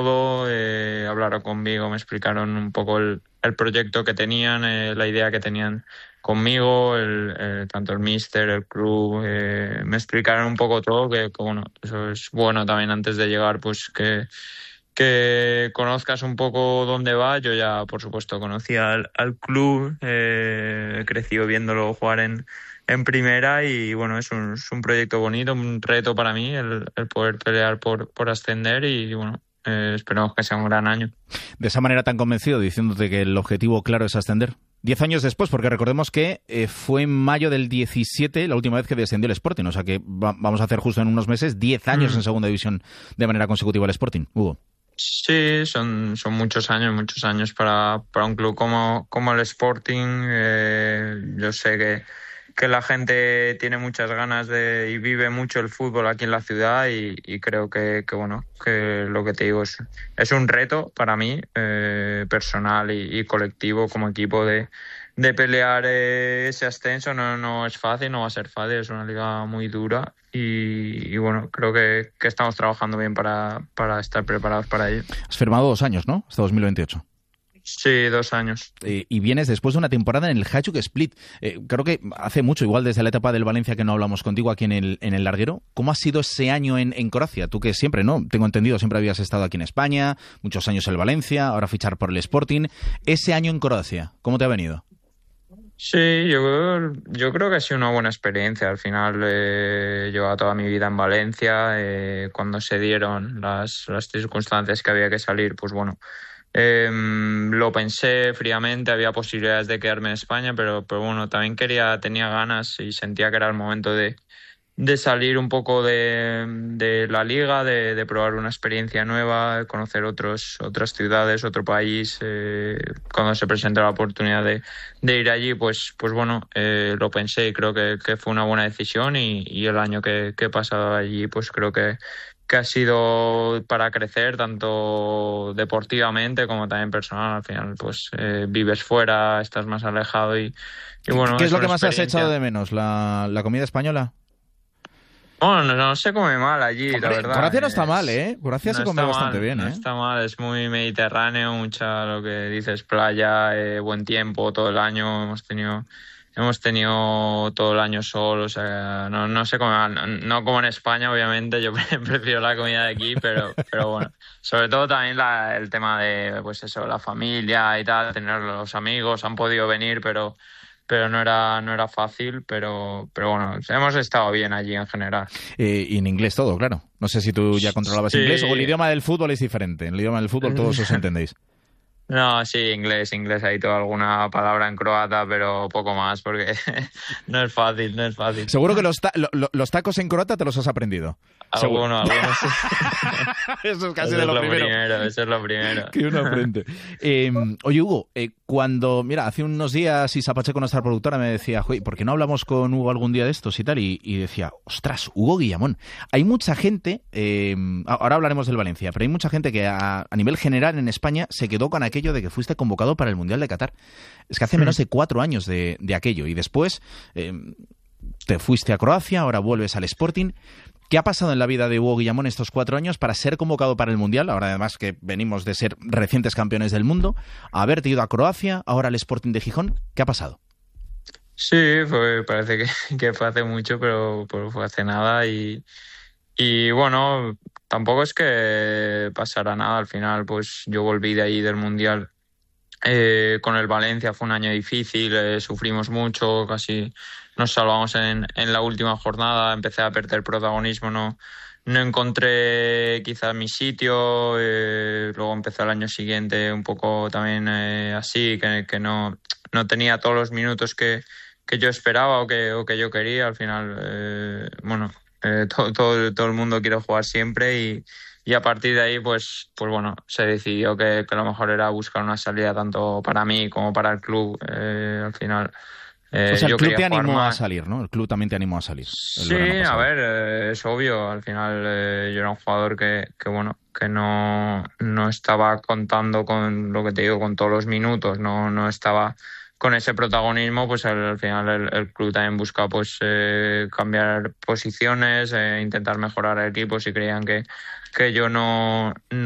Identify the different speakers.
Speaker 1: todo, hablaron conmigo, me explicaron un poco el proyecto que tenían, la idea que tenían conmigo, tanto el míster, el club, me explicaron un poco todo, que bueno, eso es bueno también antes de llegar, pues que conozcas un poco dónde va. Yo ya, por supuesto, conocía al club, he crecido viéndolo jugar en primera y bueno, es un proyecto bonito, un reto para mí el poder pelear por ascender y bueno, esperamos que sea un gran año.
Speaker 2: De esa manera tan convencido, diciéndote que el objetivo claro es ascender. 10 años después, porque recordemos que fue en mayo del 17 la última vez que descendió el Sporting, o sea que vamos a hacer justo en unos meses 10 años en segunda división de manera consecutiva el Sporting. Hugo.
Speaker 1: Sí, son muchos años para un club como el Sporting. Yo sé que la gente tiene muchas ganas y vive mucho el fútbol aquí en la ciudad y creo que bueno, que lo que te digo es un reto para mí, personal y colectivo como equipo de pelear ese ascenso. No es fácil, no va a ser fácil, es una liga muy dura y bueno, creo que estamos trabajando bien para estar preparados para ello.
Speaker 2: Has firmado 2 años, ¿no? Hasta 2028.
Speaker 1: Sí, 2 años.
Speaker 2: Y vienes después de una temporada en el Hajduk Split. Creo que hace mucho, igual desde la etapa del Valencia que no hablamos contigo aquí en el Larguero. ¿Cómo ha sido ese año en Croacia? Tú que siempre, ¿no? Tengo entendido, siempre habías estado aquí en España, muchos años en el Valencia, ahora fichar por el Sporting. Ese año en Croacia, ¿cómo te ha venido?
Speaker 1: Sí, yo creo que ha sido una buena experiencia. Al final llevaba toda mi vida en Valencia. Cuando se dieron las circunstancias que había que salir, pues bueno, lo pensé fríamente. Había posibilidades de quedarme en España, pero bueno, también tenía ganas y sentía que era el momento de salir un poco de la liga, de probar una experiencia nueva, de conocer otras ciudades, otro país. Cuando se presentó la oportunidad de ir allí, pues bueno, lo pensé y creo que fue una buena decisión y el año que he pasado allí, pues creo que ha sido para crecer tanto deportivamente como también personal. Al final, pues vives fuera, estás más alejado y bueno.
Speaker 2: ¿Qué es lo que más has echado de menos? ¿La comida española?
Speaker 1: Bueno, no se come mal allí,
Speaker 2: hombre,
Speaker 1: la verdad.
Speaker 2: Croacia no está mal, ¿eh? Croacia se come bastante bien, ¿eh?
Speaker 1: No está mal, es muy mediterráneo, mucha lo que dices, playa, buen tiempo todo el año. Hemos tenido todo el año sol, o sea, no se come mal. No como en España, obviamente, yo prefiero la comida de aquí, pero bueno. Sobre todo también el tema de, pues eso, la familia y tal, tener los amigos, han podido venir, pero no era fácil, pero bueno, hemos estado bien allí en general.
Speaker 2: Y en inglés todo, claro. No sé si tú ya controlabas inglés o el idioma del fútbol es diferente. En el idioma del fútbol todos os entendéis.
Speaker 1: No, sí, inglés, ahí toda alguna palabra en croata, pero poco más, porque no es fácil.
Speaker 2: Seguro que los tacos en croata te los has aprendido.
Speaker 1: Algunos sí.
Speaker 2: Eso es casi de lo primero.
Speaker 1: Eso es lo primero.
Speaker 2: Que uno aprende. Oye, Hugo, mira, hace unos días Isa Pacheco, nuestra productora, me decía, ¿por qué no hablamos con Hugo algún día de estos y tal? Y decía, ostras, Hugo Guillamón. Hay mucha gente, ahora hablaremos del Valencia, pero hay mucha gente que a nivel general en España se quedó con aquello de que fuiste convocado para el Mundial de Qatar. Es que hace menos de 4 años de aquello. Y después te fuiste a Croacia, ahora vuelves al Sporting. ¿Qué ha pasado en la vida de Hugo Guillamón estos 4 años para ser convocado para el Mundial? Ahora además que venimos de ser recientes campeones del mundo, haberte ido a Croacia, ahora al Sporting de Gijón. ¿Qué ha pasado?
Speaker 1: Sí, parece que fue hace mucho, pero fue hace nada y bueno, tampoco es que pasara nada. Al final, pues yo volví de ahí del Mundial con el Valencia. Fue un año difícil, sufrimos mucho, casi nos salvamos en la última jornada. Empecé a perder protagonismo, no encontré quizás mi sitio. Luego empecé el año siguiente un poco también así, que no tenía todos los minutos que yo esperaba o que yo quería. Al final, bueno, todo el mundo quiere jugar siempre y a partir de ahí, pues bueno, se decidió que lo mejor era buscar una salida tanto para mí como para el club. Al final,
Speaker 2: o sea, el club te animó a salir, ¿no? El club también te animó a salir.
Speaker 1: Sí, a ver, es obvio. Al final, yo era un jugador que bueno, que no estaba contando con lo que te digo, con todos los minutos, no estaba con ese protagonismo. Pues al final el club también busca pues cambiar posiciones, intentar mejorar el equipo si creían que yo no